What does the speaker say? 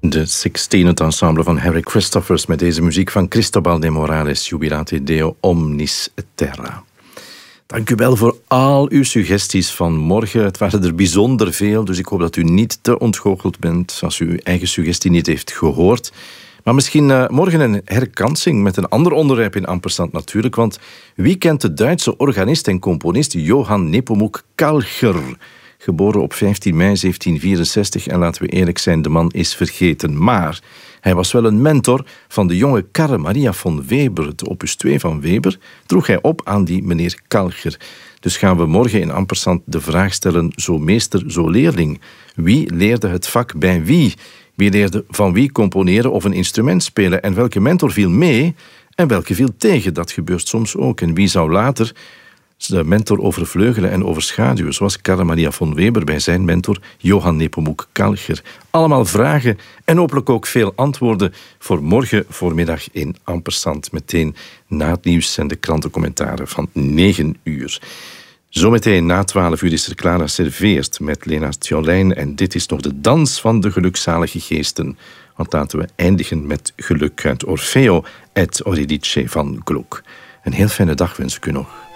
De 16, het ensemble van Harry Christophers met deze muziek van Cristobal de Morales, Jubilate Deo Omnis Terra. Dank u wel voor al uw suggesties van morgen. Het waren er bijzonder veel, dus ik hoop dat u niet te ontgoocheld bent als u uw eigen suggestie niet heeft gehoord. Maar misschien morgen een herkansing met een ander onderwerp in Ampersand natuurlijk, want wie kent de Duitse organist en componist Johann Nepomuk Kalcher? Geboren op 15 mei 1764 en laten we eerlijk zijn, de man is vergeten. Maar hij was wel een mentor van de jonge Karre Maria von Weber. De opus 2 van Weber droeg hij op aan die meneer Kalcher. Dus gaan we morgen in Ampersand de vraag stellen, zo meester, zo leerling. Wie leerde het vak bij wie? Wie leerde van wie componeren of een instrument spelen? En welke mentor viel mee en welke viel tegen? Dat gebeurt soms ook. En wie zou later de mentor overvleugelen en overschaduwen, zoals Karre Maria von Weber bij zijn mentor Johann Nepomuk Kalcher. Allemaal vragen en hopelijk ook veel antwoorden voor morgen voormiddag in Ampersand. Meteen na het nieuws en de krantencommentaren van 9 uur. Zometeen na 12 uur is er Clara Serveert met Lena Tjolijn en dit is nog de dans van de gelukzalige geesten. Want laten we eindigen met geluk uit Orfeo et Euridice van Gluck. Een heel fijne dag wens ik u nog.